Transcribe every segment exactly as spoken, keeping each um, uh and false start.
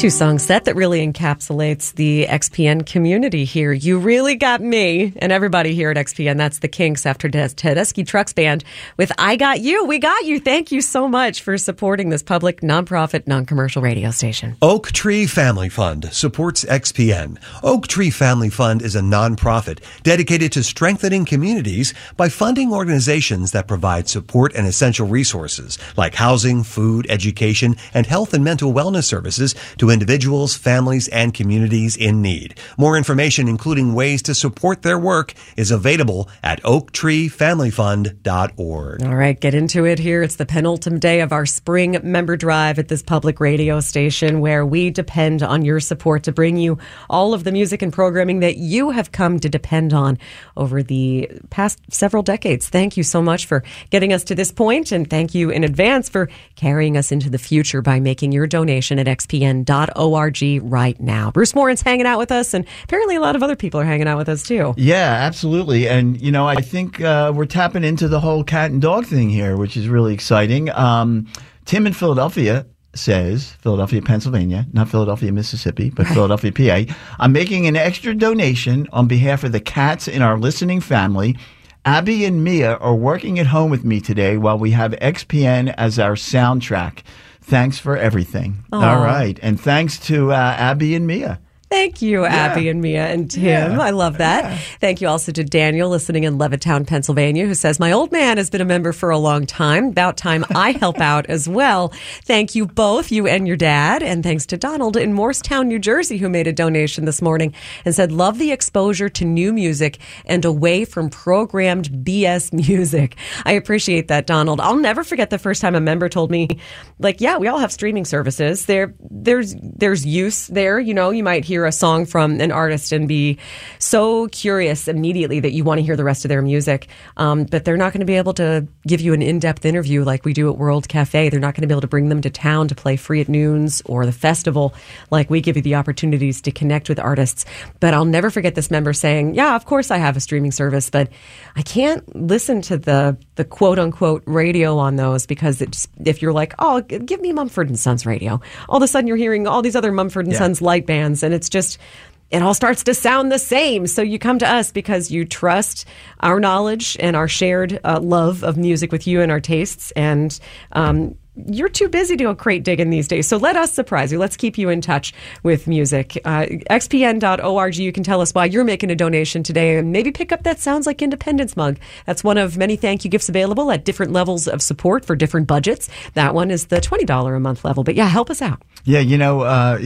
Two-song set that really encapsulates the X P N community here. You Really Got Me, and everybody here at X P N. That's the Kinks after Tedeschi Trucks Band with I Got You. We got you. Thank you so much for supporting this public, nonprofit, non-commercial radio station. Oak Tree Family Fund supports X P N. Oak Tree Family Fund is a nonprofit dedicated to strengthening communities by funding organizations that provide support and essential resources like housing, food, education, and health and mental wellness services to individuals, families, and communities in need. More information, including ways to support their work, is available at oak tree family fund dot org. All right, get into it here. It's the penultimate day of our spring member drive at this public radio station, where we depend on your support to bring you all of the music and programming that you have come to depend on over the past several decades. Thank you so much for getting us to this point, and thank you in advance for carrying us into the future by making your donation at x p n dot org right now. Bruce Morin's hanging out with us, and apparently a lot of other people are hanging out with us too. Yeah, absolutely. And, you know, I think uh, we're tapping into the whole cat and dog thing here, which is really exciting. Um, Tim in Philadelphia says, Philadelphia, Pennsylvania, not Philadelphia, Mississippi, but Philadelphia, P A. I'm making an extra donation on behalf of the cats in our listening family. Abby and Mia are working at home with me today while we have X P N as our soundtrack. Thanks for everything. Aww. All right. And thanks to uh, Abby and Mia. Thank you, yeah. Abby and Mia and Tim. Yeah. I love that. Yeah. Thank you also to Daniel listening in Levittown, Pennsylvania, who says, my old man has been a member for a long time. About time I help out as well. Thank you both, you and your dad. And thanks to Donald in Morristown, New Jersey, who made a donation this morning and said, love the exposure to new music and away from programmed B S music. I appreciate that, Donald. I'll never forget the first time a member told me, like, yeah, we all have streaming services. There, there's, there's use there. You know, you might hear a song from an artist and be so curious immediately that you want to hear the rest of their music. Um, but they're not going to be able to give you an in-depth interview like we do at World Cafe. They're not going to be able to bring them to town to play free at Noons or the festival like we give you the opportunities to connect with artists. But I'll never forget this member saying, yeah, of course I have a streaming service, but I can't listen to the the quote-unquote radio on those because it's, if you're like, oh, give me Mumford and Sons radio, all of a sudden you're hearing all these other Mumford and yeah. Sons light bands, and it's just, it all starts to sound the same. So you come to us because you trust our knowledge and our shared uh, love of music with you and our tastes, and um, you're too busy to go crate digging these days. So let us surprise you. Let's keep you in touch with music. Uh, x p n dot org, you can tell us why you're making a donation today, and maybe pick up that Sounds Like Independence mug. That's one of many thank you gifts available at different levels of support for different budgets. That one is the twenty dollars a month level. But yeah, help us out. Yeah, you know, uh,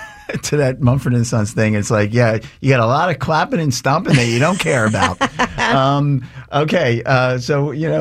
to that Mumford and Sons thing, it's like, yeah, you got a lot of clapping and stomping that you don't care about. um, okay, uh, so, you know,